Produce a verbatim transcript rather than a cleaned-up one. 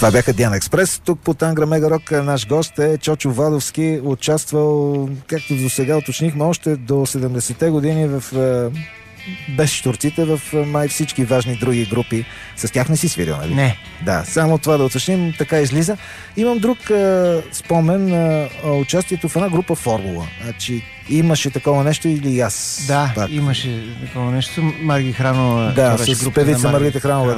Това бяха Диана Експрес. Тук по Тангра Мега Рок наш гост е Чочо Вадовски, участвал, както до сега уточнихме, още до седемдесетте години в без щурците в май всички важни други групи. С тях не си свирил, нали? Не. Да, само това да уточним, така излиза. Имам друг а, спомен на участието в една група Формула. Значи, имаше такова нещо или аз? Да, пак? имаше такова нещо. Марги Хранова. Да, с певица Маргарита Хранова.